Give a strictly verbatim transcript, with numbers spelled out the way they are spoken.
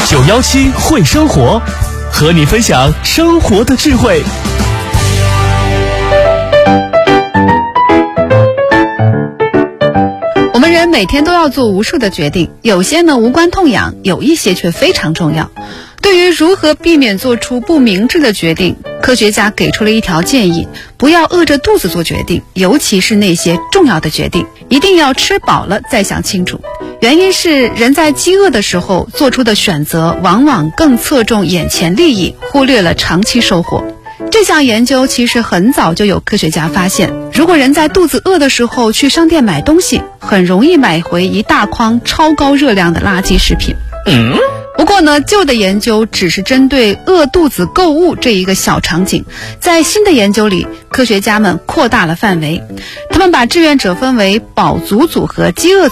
九一七会生活，和你分享生活的智慧。 我们人每天都要做无数的决定，有些呢无关痛痒，有一些却非常重要。对于如何避免做出不明智的决定，科学家给出了一条建议：不要饿着肚子做决定，尤其是那些重要的决定，一定要吃饱了再想清楚。原因是人在饥饿的时候做出的选择往往更侧重眼前利益，忽略了长期收获。这项研究其实很早就有科学家发现，如果人在肚子饿的时候去商店买东西，很容易买回一大筐超高热量的垃圾食品。 嗯不过呢，旧的研究只是针对饿肚子购物这一个小场景，在新的研究里，科学家们扩大了范围，他们把志愿者分为饱足组和饥饿